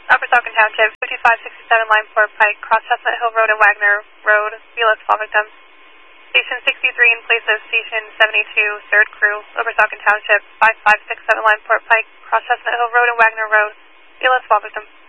Upper Saucon Township, 5567 Limeport Pike, cross Chestnut Hill Road and Wagner Road, BLS fall victim. Station 63 in place of Station 72, third crew, Upper Saucon Township, 5567 Limeport Pike, cross Chestnut Hill Road and Wagner Road, BLS fall victim.